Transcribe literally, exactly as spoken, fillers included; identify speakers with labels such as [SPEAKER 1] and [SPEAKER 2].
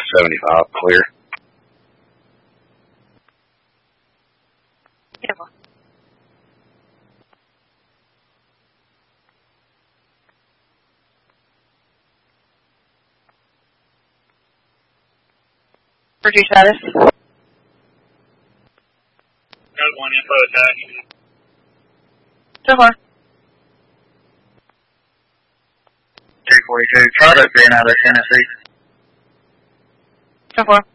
[SPEAKER 1] seventy-five, clear.
[SPEAKER 2] Careful. Pursuit status.
[SPEAKER 3] Got one info attack.
[SPEAKER 2] So far.
[SPEAKER 3] three forty-two, product being out of Tennessee.
[SPEAKER 2] So far.